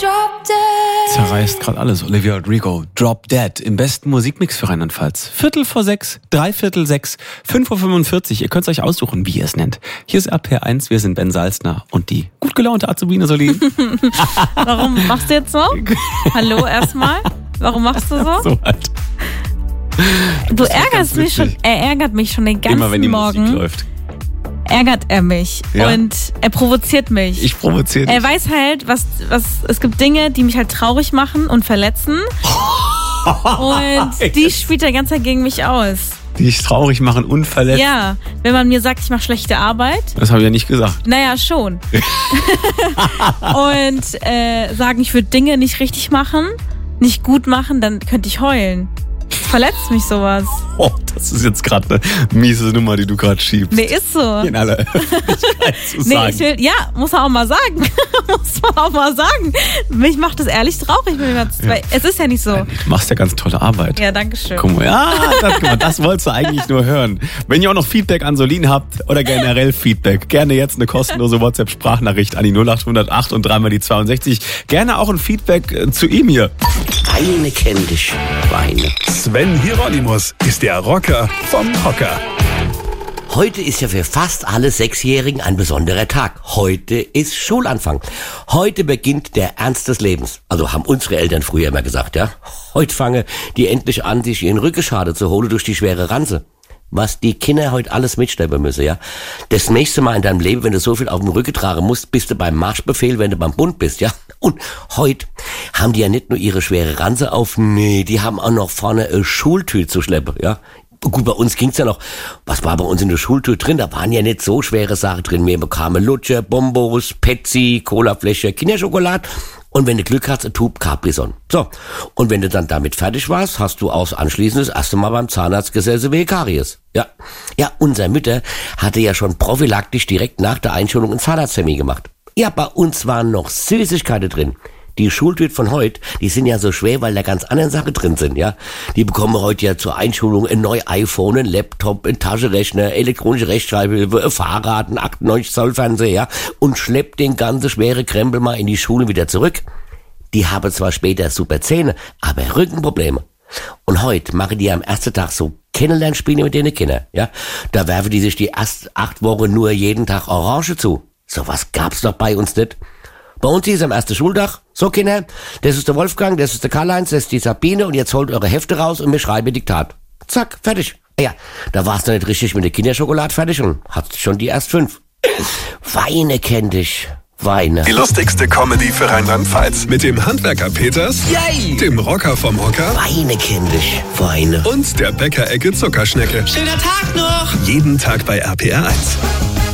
Zerreißt gerade alles. Olivia Rodrigo, Drop Dead, im besten Musikmix für Rheinland-Pfalz. 5:45, 5:45, 5:45 Uhr. Ihr könnt es euch aussuchen, wie ihr es nennt. Hier ist RPR1, wir sind Ben Salzner und die gut gelaunte Azubine Solin. Warum machst du jetzt so? Hallo erstmal. Warum machst du so? So halt. Du ärgerst mich schon. Er ärgert mich schon den ganzen Immer wenn die Morgen. Musik läuft. Ärgert er mich und er provoziert mich. Ich provoziere dich. Er weiß halt, was es gibt Dinge, die mich halt traurig machen und verletzen. Und die spielt er die ganze Zeit gegen mich aus. Die dich traurig machen, unverletzt. Ja, wenn man mir sagt, ich mache schlechte Arbeit. Das habe ich ja nicht gesagt. Naja, schon. Und sagen, ich würde Dinge nicht richtig machen, nicht gut machen, dann könnte ich heulen. Verletzt mich sowas. Oh, das ist jetzt gerade eine miese Nummer, die du gerade schiebst. Nee, ist so. In aller Öffentlichkeit zu sagen. Muss man auch mal sagen. Muss man auch mal sagen. Mich macht das ehrlich traurig. Weil es ist ja nicht so. Du machst ja ganz tolle Arbeit. Ja, danke schön. Guck mal, das wolltest du eigentlich nur hören. Wenn ihr auch noch Feedback an Solin habt oder generell Feedback, gerne jetzt eine kostenlose WhatsApp-Sprachnachricht an die 0808 und dreimal die 62. Gerne auch ein Feedback zu ihm hier. Weine kenn dich, Weine. Sven Hieronymus ist der Rocker vom Hocker. Heute ist ja für fast alle Sechsjährigen ein besonderer Tag. Heute ist Schulanfang. Heute beginnt der Ernst des Lebens. Also haben unsere Eltern früher immer gesagt, ja. Heute fange die endlich an, sich ihren Rückenschade zu holen durch die schwere Ranze. Was die Kinder heute alles mitschleppen müssen, ja. Das nächste Mal in deinem Leben, wenn du so viel auf dem Rücken tragen musst, bist du beim Marschbefehl, wenn du beim Bund bist, ja. Und heute haben die ja nicht nur ihre schwere Ranze auf, nee, die haben auch noch vorne eine Schultüte zu schleppen, ja. Gut, bei uns ging's ja noch. Was war bei uns in der Schultüte drin? Da waren ja nicht so schwere Sachen drin. Wir bekamen Lutscher, Bonbons, Pepsi, Colafläche, Kinderschokolade. Und wenn du Glück hast, ein Tube Capri-Sonne. So. Und wenn du dann damit fertig warst, hast du auch anschließend das erste Mal beim Zahnarzt gesessen wegen Karies. Ja. Ja, unsere Mütter hatte ja schon prophylaktisch direkt nach der Einschulung einen Zahnarzttermin gemacht. Ja, bei uns waren noch Süßigkeiten drin. Die Schultüte von heute, die sind ja so schwer, weil da ganz andere Sachen drin sind, ja. Die bekommen heute ja zur Einschulung ein neues iPhone, ein Laptop, ein Taschenrechner, elektronische Rechtschreibhilfe, ein Fahrrad, ein 98 Zoll Fernseher, ja. Und schleppt den ganzen schwere Krempel mal in die Schule wieder zurück. Die haben zwar später super Zähne, aber Rückenprobleme. Und heute machen die am ersten Tag so Kennenlernspiele mit den Kindern, ja. Da werfen die sich die ersten 8 Wochen nur jeden Tag Orange zu. Sowas gab's doch bei uns nicht. Bei uns ist am ersten Schultag, so Kinder, das ist der Wolfgang, das ist der Karl-Heinz, das ist die Sabine und jetzt holt eure Hefte raus und wir schreiben Diktat. Zack, fertig. Ja, da warst du nicht richtig mit der Kinderschokolade fertig und hast schon die erst 5. Weine kenn dich, Weine. Die lustigste Comedy für Rheinland-Pfalz. Mit dem Handwerker Peters, Yay! dem Rocker vom Hocker Weine kenn dich, Weine. und der Bäckerecke Zuckerschnecke. Schöner Tag noch! Jeden Tag bei RPR1.